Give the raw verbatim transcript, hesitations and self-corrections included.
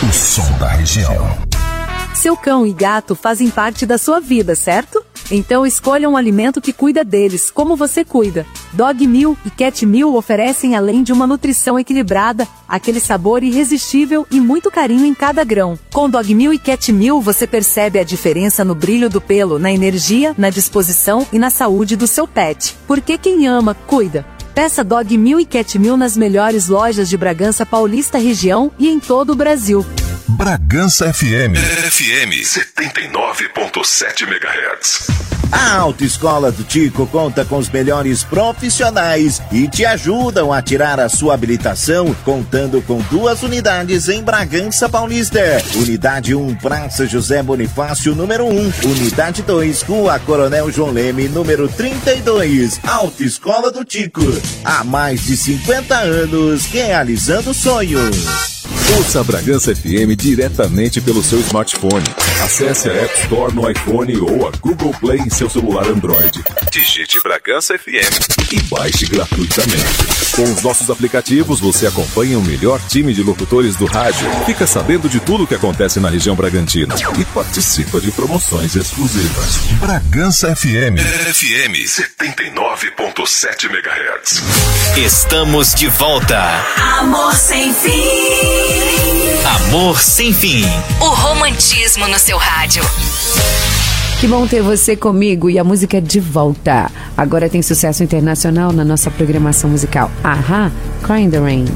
O som da região. Seu cão e gato fazem parte da sua vida, certo? Então escolha um alimento que cuida deles, como você cuida. Dog Meal e Cat Meal oferecem, além de uma nutrição equilibrada, aquele sabor irresistível e muito carinho em cada grão. Com Dog Meal e Cat Meal você percebe a diferença no brilho do pelo, na energia, na disposição e na saúde do seu pet. Porque quem ama, cuida. Peça Dog Meal e Cat Meal nas melhores lojas de Bragança Paulista região e em todo o Brasil. Bragança F M. F M setenta e nove ponto sete megahertz. A Autoescola do Tico conta com os melhores profissionais e te ajudam a tirar a sua habilitação, contando com duas unidades em Bragança Paulista. Unidade um, Praça José Bonifácio, número um. Unidade dois, Rua Coronel João Leme, número trinta e dois. Autoescola do Tico. Há mais de cinquenta anos, realizando sonhos. Ouça a Bragança F M diretamente pelo seu smartphone. Acesse a App Store no iPhone ou a Google Play em seu celular Android. Digite Bragança F M e baixe gratuitamente. Com os nossos aplicativos, você acompanha o melhor time de locutores do rádio, fica sabendo de tudo o que acontece na região Bragantina e participa de promoções exclusivas. Bragança F M. F M setenta e nove ponto sete megahertz. Estamos de volta. Amor sem fim. Amor sem fim. O romantismo no seu rádio. Que bom ter você comigo e a música de volta. Agora tem sucesso internacional na nossa programação musical. Ahá, Cry in the Rain.